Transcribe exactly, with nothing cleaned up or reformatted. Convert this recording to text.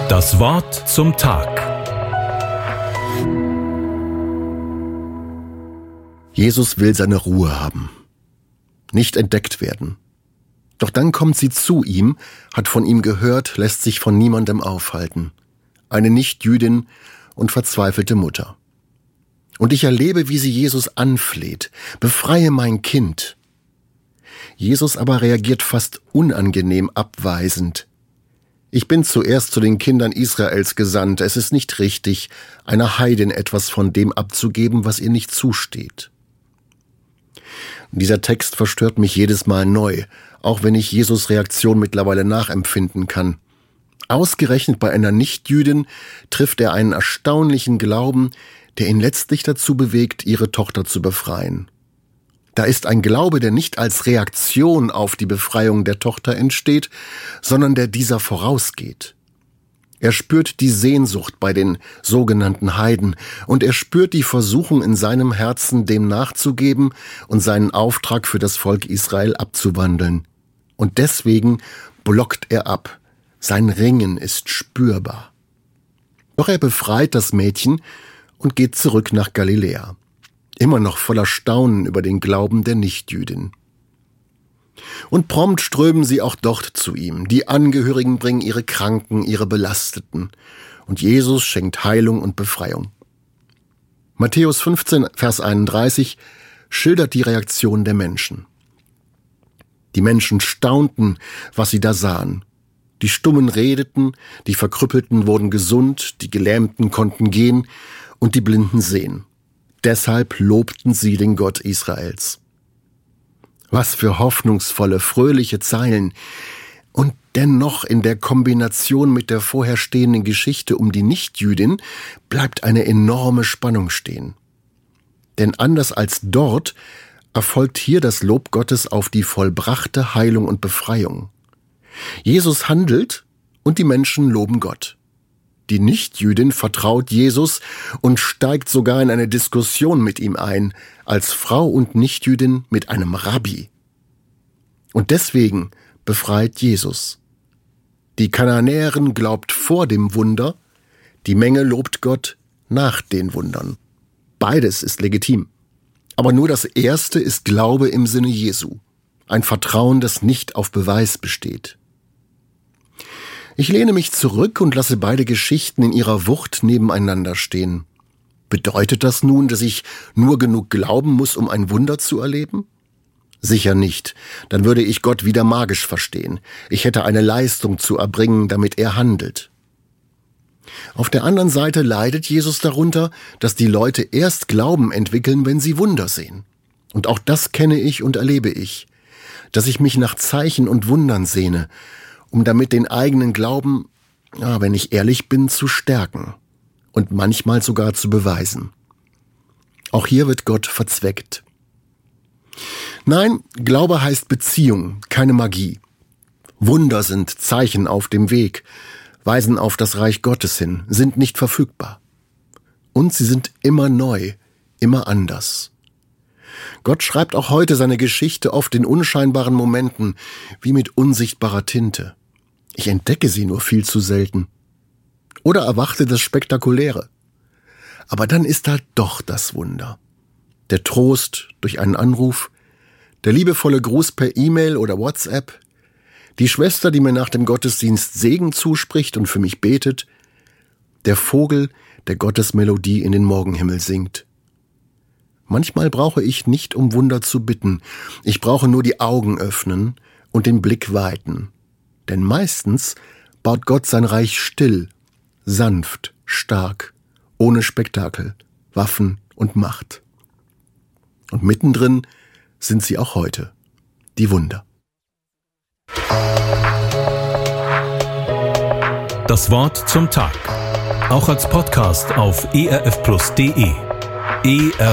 Das Wort zum Tag. Jesus will seine Ruhe haben, nicht entdeckt werden. Doch dann kommt sie zu ihm, hat von ihm gehört, lässt sich von niemandem aufhalten. Eine Nichtjüdin und verzweifelte Mutter. Und ich erlebe, wie sie Jesus anfleht: Befreie mein Kind. Jesus aber reagiert fast unangenehm abweisend. Ich bin zuerst zu den Kindern Israels gesandt. Es ist nicht richtig, einer Heidin etwas von dem abzugeben, was ihr nicht zusteht. Dieser Text verstört mich jedes Mal neu, auch wenn ich Jesus' Reaktion mittlerweile nachempfinden kann. Ausgerechnet bei einer Nichtjüdin trifft er einen erstaunlichen Glauben, der ihn letztlich dazu bewegt, ihre Tochter zu befreien. Da ist ein Glaube, der nicht als Reaktion auf die Befreiung der Tochter entsteht, sondern der dieser vorausgeht. Er spürt die Sehnsucht bei den sogenannten Heiden und er spürt die Versuchung in seinem Herzen, dem nachzugeben und seinen Auftrag für das Volk Israel abzuwandeln. Und deswegen blockt er ab. Sein Ringen ist spürbar. Doch er befreit das Mädchen und geht zurück nach Galiläa. Immer noch voller Staunen über den Glauben der Nichtjüdin. Und prompt strömen sie auch dort zu ihm. Die Angehörigen bringen ihre Kranken, ihre Belasteten. Und Jesus schenkt Heilung und Befreiung. Matthäus fünfzehn, Vers einunddreißig schildert die Reaktion der Menschen. Die Menschen staunten, was sie da sahen. Die Stummen redeten, die Verkrüppelten wurden gesund, die Gelähmten konnten gehen und die Blinden sehen. Deshalb lobten sie den Gott Israels. Was für hoffnungsvolle, fröhliche Zeilen. Und dennoch in der Kombination mit der vorherstehenden Geschichte um die Nichtjüdin bleibt eine enorme Spannung stehen. Denn anders als dort erfolgt hier das Lob Gottes auf die vollbrachte Heilung und Befreiung. Jesus handelt und die Menschen loben Gott. Die Nichtjüdin vertraut Jesus und steigt sogar in eine Diskussion mit ihm ein, als Frau und Nichtjüdin mit einem Rabbi. Und deswegen befreit Jesus. Die Kananäerin glaubt vor dem Wunder, die Menge lobt Gott nach den Wundern. Beides ist legitim. Aber nur das Erste ist Glaube im Sinne Jesu, ein Vertrauen, das nicht auf Beweis besteht. Ich lehne mich zurück und lasse beide Geschichten in ihrer Wucht nebeneinander stehen. Bedeutet das nun, dass ich nur genug glauben muss, um ein Wunder zu erleben? Sicher nicht. Dann würde ich Gott wieder magisch verstehen. Ich hätte eine Leistung zu erbringen, damit er handelt. Auf der anderen Seite leidet Jesus darunter, dass die Leute erst Glauben entwickeln, wenn sie Wunder sehen. Und auch das kenne ich und erlebe ich. Dass ich mich nach Zeichen und Wundern sehne, um damit den eigenen Glauben, ja, wenn ich ehrlich bin, zu stärken und manchmal sogar zu beweisen. Auch hier wird Gott verzweckt. Nein, Glaube heißt Beziehung, keine Magie. Wunder sind Zeichen auf dem Weg, weisen auf das Reich Gottes hin, sind nicht verfügbar. Und sie sind immer neu, immer anders. Gott schreibt auch heute seine Geschichte oft in unscheinbaren Momenten, wie mit unsichtbarer Tinte. Ich entdecke sie nur viel zu selten. Oder erwarte das Spektakuläre. Aber dann ist da doch das Wunder. Der Trost durch einen Anruf, der liebevolle Gruß per E-Mail oder WhatsApp, die Schwester, die mir nach dem Gottesdienst Segen zuspricht und für mich betet, der Vogel, der Gottes Melodie in den Morgenhimmel singt. Manchmal brauche ich nicht um Wunder zu bitten, ich brauche nur die Augen öffnen und den Blick weiten. Denn meistens baut Gott sein Reich still, sanft, stark, ohne Spektakel, Waffen und Macht. Und mittendrin sind sie auch heute, die Wunder. Das Wort zum Tag. Auch als Podcast auf e r f plus punkt d e. E R